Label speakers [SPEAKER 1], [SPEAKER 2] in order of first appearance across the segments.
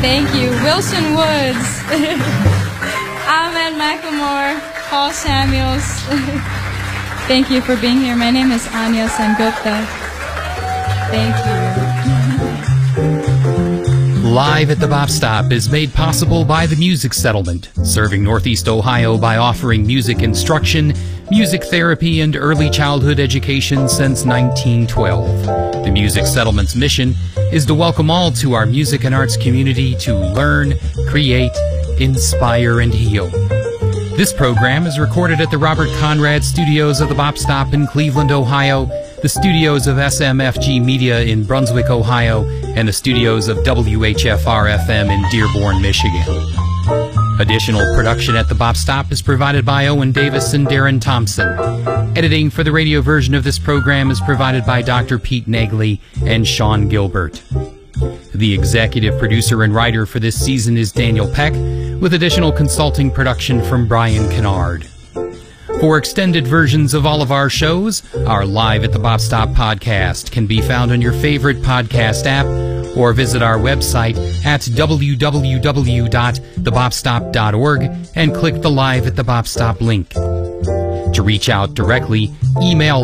[SPEAKER 1] Thank you. Wilson Woods. Ahmed McLemore. Paul Samuels. Thank you for being here. My name is Anya Sengupta. Thank you.
[SPEAKER 2] Live at the Bop Stop is made possible by the Music Settlement, serving Northeast Ohio by offering music instruction, music therapy, and early childhood education since 1912. The Music Settlement's mission is to welcome all to our music and arts community to learn, create, inspire, and heal. This program is recorded at the Robert Conrad Studios of the Bop Stop in Cleveland, Ohio, the studios of SMFG Media in Brunswick, Ohio, and the studios of WHFR-FM in Dearborn, Michigan. Additional production at the Bop Stop is provided by Owen Davis and Darren Thompson. Editing for the radio version of this program is provided by Dr. Pete Nagley and Sean Gilbert. The executive producer and writer for this season is Daniel Peck, with additional consulting production from Brian Kennard. For extended versions of all of our shows, our Live at the Bop Stop podcast can be found on your favorite podcast app or visit our website at www.thebopstop.org and click the Live at the Bop Stop link. To reach out directly, email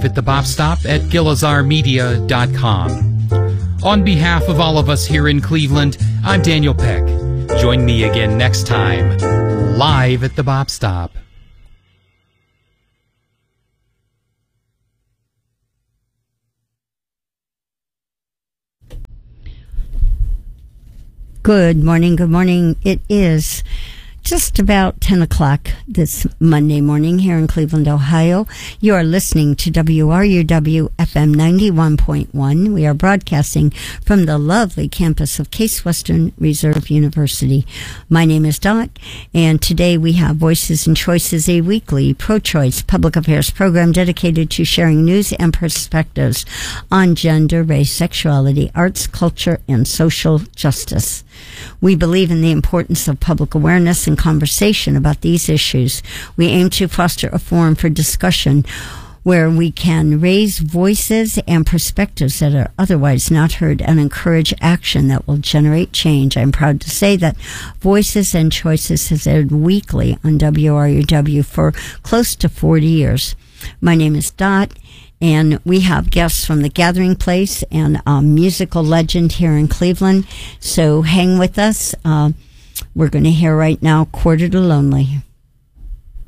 [SPEAKER 2] liveatthebopstop@gilazarmedia.com. On behalf of all of us here in Cleveland, I'm Daniel Peck. Join me again next time, live at the Bop Stop.
[SPEAKER 3] Good morning, good morning. It is just about 10 o'clock this Monday morning here in Cleveland, Ohio. You are listening to WRUW FM 91.1. We are broadcasting from the lovely campus of Case Western Reserve University. My name is Dot, and today we have Voices and Choices, a weekly pro-choice public affairs program dedicated to sharing news and perspectives on gender, race, sexuality, arts, culture, and social justice. We believe in the importance of public awareness and conversation about these issues. We aim to foster a forum for discussion where we can raise voices and perspectives that are otherwise not heard and encourage action that will generate change. I'm proud to say that Voices and Choices has aired weekly on WRUW for close to 40 years. My name is Dot, and we have guests from The Gathering Place and a musical legend here in Cleveland. So hang with us. We're going to hear right now, Quarter to Lonely.